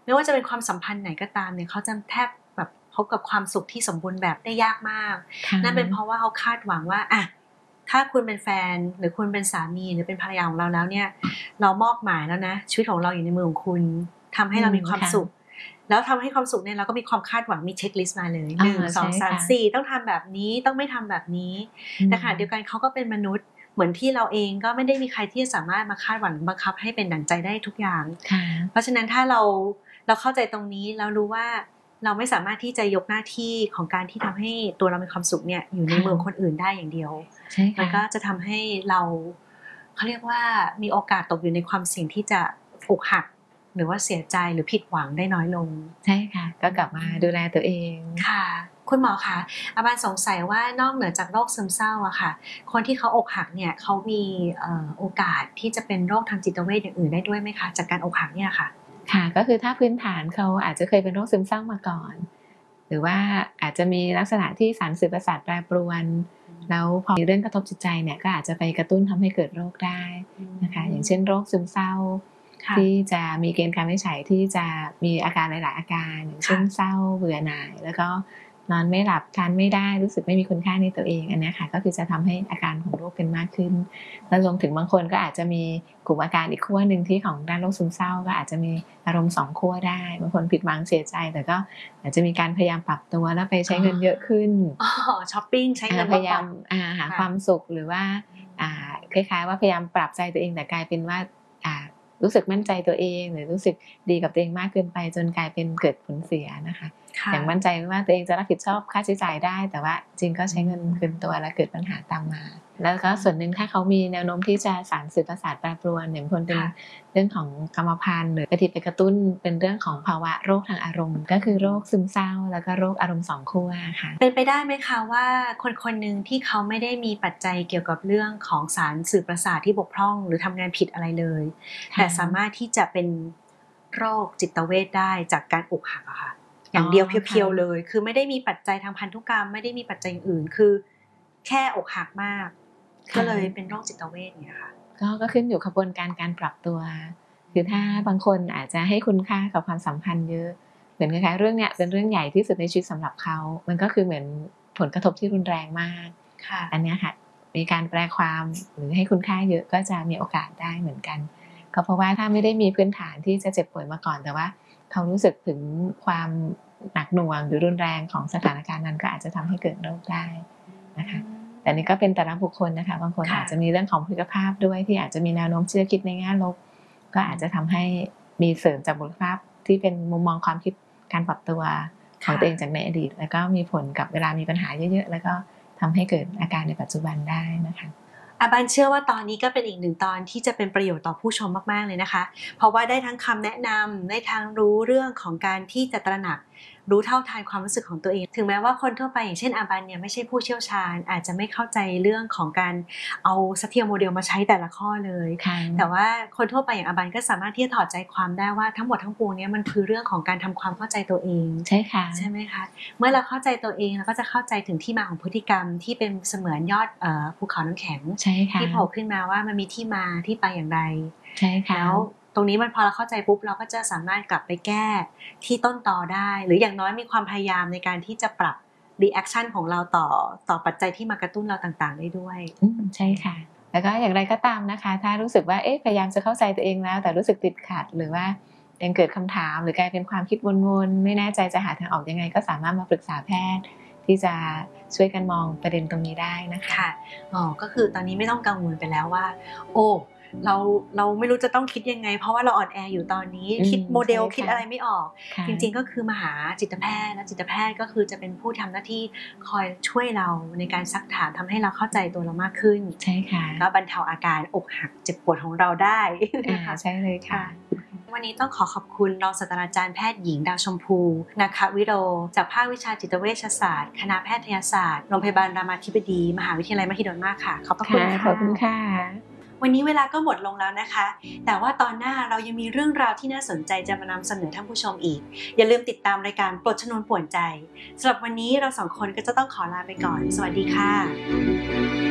ไม่ว่าจะเป็นความสัมพันธ์ไหนก็ตามเนี่ยเขาจะแทบแบบพบกับความสุขที่สมบูรณ์แบบได้ยากมากนั่นเป็นเพราะว่าเขาคาดหวังว่าอะถ้าคุณเป็นแฟนหรือคุณเป็นสามีหรือเป็นภรรยาของเราแล้วเนี่ยเรามอบหมายแล้วนะชีวิตของเราอยู่ในมือของคุณทำให้เรามีความสุขแล้วทำให้ความสุขเนี่ยเราก็มีความคาดหวังมีเช็คลิสต์มาเลย1 2 3 4ต้องทำแบบนี้ต้องไม่ทำแบบนี้แต่ขณะเดียวกันเขาก็เป็นมนุษย์เหมือนที่เราเองก็ไม่ได้มีใครที่จะสามารถมาคาดหวังบังคับให้เป็นดั่งใจได้ทุกอย่างเพราะฉะนั้นถ้าเราเข้าใจตรงนี้แล้วรู้ว่าเราไม่สามารถที่จะยกหน้าที่ของการที่ทำให้ตัวเรามีความสุขเนี่ยอยู่ในมือคนอื่นได้อย่างเดียวมันก็จะทำให้เราเขาเรียกว่ามีโอกาสตกอยู่ในความเสี่ยงที่จะอกหักหรือว่าเสียใจหรือผิดหวังได้น้อยลงใช่ค่ะก็กลับมาดูแลตัวเองค่ะคุณหมอคะอาบานสงสัยว่านอกเหนือจากโรคซึมเศร้าอะค่ะคนที่เขาอกหักเนี่ยเขามีโอกาสที่จะเป็นโรคทางจิตเวชอย่างอื่นได้ด้วยไหมคะจากการอกหักเนี่ยค่ะค่ะก็คือถ้าพื้นฐานเขาอาจจะเคยเป็นโรคซึมเศร้ามาก่อนหรือว่าอาจจะมีลักษณะที่สารสื่อประสาทแปรปรวนแล้วพอมีเรื่องกระทบจิตใจเนี่ยก็อาจจะไปกระตุ้นทำให้เกิดโรคได้นะคะอย่างเช่นโรคซึมเศร้าที่จะมีเกณฑ์การวินิจฉัยที่จะมีอาการหลายๆอาการอย่างเช่นเศร้าเบื่อหน่ายแล้วก็นอนไม่หลับทานไม่ได้รู้สึกไม่มีคุณค่าในตัวเองอันนี้ค่ะก็คือจะทำให้อาการของโรคเป็นมากขึ้นแล้วรวมถึงบางคนก็อาจจะมีกลุ่มอาการอีกขั้วหนึ่งที่ของด้านโรคซึมเศร้าก็อาจจะมีอารมณ์2ขั้วได้บางคนผิดหวังเสียใจแต่ก็อาจจะมีการพยายามปรับตัวแล้วไปใช้เงินเยอะขึ้นช้อปปิ้งใช้เงินพยายามหาความสุขหรือว่าคล้ายๆว่าพยายามปรับใจตัวเองแต่กลายเป็นว่ารู้สึกมั่นใจตัวเองหรือรู้สึกดีกับตัวเองมากเกินไปจนกลายเป็นเกิดผลเสียนะคะอย่างมั่นใจว่าตัวเองจะรับผิดชอบค่าใช้จ่ายได้แต่ว่าจริงก็ใช้เงินเกินตัวและเกิดปัญหาตามมาแล้วก็ส่วนหนึ่งถ้าเขามีแนวโน้มที่จะสารสื่อประสาทแปรปรวนอย่างคนเป็นเรื่องของกรรมพันธุ์หรือไปกระตุ้นเป็นเรื่องของภาวะโรคทางอารมณ์ก็คือโรคซึมเศร้าแล้วก็โรคอารมณ์2ขั้วค่ะเป็นไปได้ไหมคะว่าคนหนึ่งที่เขาไม่ได้มีปัจจัยเกี่ยวกับเรื่องของสารสื่อประสาทที่บกพร่องหรือทำงานผิดอะไรเลยแต่สามารถที่จะเป็นโรคจิตเวชได้จากการอกหักอะค่ะอย่างเดียวเพียวๆเลยคือไม่ได้มีปัจจัยทางพันธุกรรมไม่ได้มีปัจจัยอื่นคือแค่อกหักมากก็เลยเป็นโรคจิตเวชเนี่ยค่ะก็ขึ้นอยู่กระบวนการปรับตัวคือถ้าบางคนอาจจะให้คุณค่ากับความสัมพันธ์เยอะเหมือนคล้ายๆเรื่องเนี้ยเป็นเรื่องใหญ่ที่สุดในชีวิตสำหรับเขามันก็คือเหมือนผลกระทบที่รุนแรงมากอันนี้ค่ะมีการแปลความหรือให้คุณค่าเยอะก็จะมีโอกาสได้เหมือนกันก็เพราะว่าถ้าไม่ได้มีพื้นฐานที่จะเจ็บป่วยมาก่อนแต่ว่าเขารู้สึกถึงความหนักหน่วงหรือรุนแรงของสถานการณ์นั้นก็อาจจะทำให้เกิดโรคได้นะคะแต่นี่ก็เป็นแต่ละบุคคลนะคะบางคนอาจจะมีเรื่องของพฤติภาพด้วยที่อาจจะมีแนวโน้มที่จะคิดในแง่ลบก็อาจจะทำให้มีเสริมจากบุคลิกภาพที่เป็นมุมมองความคิดการปรับตัวของตัวเองจากในอดีตแล้วก็มีผลกับเวลามีปัญหาเยอะๆแล้วก็ทำให้เกิดอาการในปัจจุบันได้นะคะอาบันเชื่อว่าตอนนี้ก็เป็นอีกหนึ่งตอนที่จะเป็นประโยชน์ต่อผู้ชมมากๆเลยนะคะเพราะว่าได้ทั้งคำแนะนำได้ทั้งรู้เรื่องของการที่จะตระหนักรู้เท่าทันความรู้สึกของตัวเองถึงแม้ว่าคนทั่วไปอย่างเช่นอาบันเนี่ยไม่ใช่ผู้เชี่ยวชาญอาจจะไม่เข้าใจเรื่องของการเอาสเตียโมเดลมาใช้แต่ละข้อเลยแต่ว่าคนทั่วไปอย่างอาบันก็สามารถที่จะถอดใจความได้ว่าทั้งหมดทั้งปวงนี้มันคือเรื่องของการทำความเข้าใจตัวเองใช่ค่ะใช่ไหมคะเมื่อเราเข้าใจตัวเองเราก็จะเข้าใจถึงที่มาของพฤติกรรมที่เป็นเสมือนยอดภูเขาน้ำแข็งที่โผล่ขึ้นมาว่ามันมีที่มาที่ไปอย่างไรใช่ค่ะแล้วตรงนี้มันพอเราเข้าใจปุ๊บเราก็จะสามารถกลับไปแก้ที่ต้นตอได้หรืออย่างน้อยมีความพยายามในการที่จะปรับรีแอคชั่นของเราต่อปัจจัยที่มากระตุ้นเราต่างๆได้ด้วยใช่ค่ะแล้วก็อย่างไรก็ตามนะคะถ้ารู้สึกว่าพยายามจะเข้าใจตัวเองแล้วแต่รู้สึกติดขัดหรือว่ายังเกิดคำถามหรือกลายเป็นความคิดวนๆไม่แน่ใจจะหาทางออกยังไงก็สามารถมาปรึกษาแพทย์ที่จะช่วยกันมองประเด็นตรงนี้ได้นะคะค่ะก็คือตอนนี้ไม่ต้องกังวลไปแล้วว่าโอ้เราไม่รู้จะต้องคิดยังไงเพราะว่าเราอ่อนแออยู่ตอนนี้คิดโมเดลคิดอะไรไม่ออกจริงๆก็คือมาหาจิตแพทย์และจิตแพทย์ก็คือจะเป็นผู้ทำหน้าที่คอยช่วยเราในการซักถามทำให้เราเข้าใจตัวเรามากขึ้นใช่ค่ะแล้วบรรเทาอาการอกหักเจ็บปวดของเราได้ใช่เลยค่ะวันนี้ต้องขอบคุณรองศาสตราจารย์แพทย์หญิงดาวชมพูนาควิโรจากภาควิชาจิตเวชศาสตร์คณะแพทยศาสตร์โรงพยาบาลรามาธิบดีมหาวิทยาลัยมหิดลมากค่ะขอบคุณค่ะขอบคุณค่ะวันนี้เวลาก็หมดลงแล้วนะคะแต่ว่าตอนหน้าเรายังมีเรื่องราวที่น่าสนใจจะมานำเสนอท่านผู้ชมอีกอย่าลืมติดตามรายการปลดชนวนป่วนใจสำหรับวันนี้เราสองคนก็จะต้องขอลาไปก่อนสวัสดีค่ะ